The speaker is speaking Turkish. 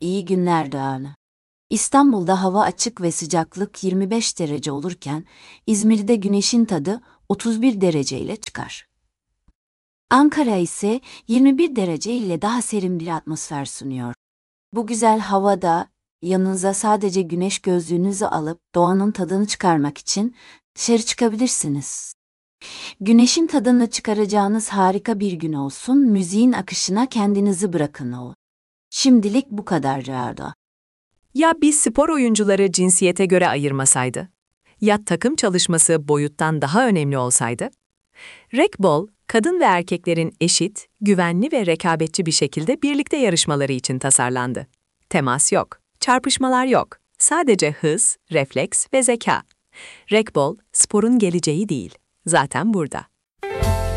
İyi günler Doğan'a. İstanbul'da hava açık ve sıcaklık 25 derece olurken, İzmir'de güneşin tadı 31 derece ile çıkar. Ankara ise 21 derece ile daha serin bir atmosfer sunuyor. Bu güzel havada, yanınıza sadece güneş gözlüğünüzü alıp doğanın tadını çıkarmak için dışarı çıkabilirsiniz. Güneşin tadını çıkaracağınız harika bir gün olsun, müziğin akışına kendinizi bırakın o. Şimdilik bu kadar Rada. Ya biz spor oyuncuları cinsiyete göre ayırmasaydı? Ya takım çalışması boyuttan daha önemli olsaydı? Racquetball, kadın ve erkeklerin eşit, güvenli ve rekabetçi bir şekilde birlikte yarışmaları için tasarlandı. Temas yok, çarpışmalar yok. Sadece hız, refleks ve zeka. Racquetball, sporun geleceği değil. Zaten burada.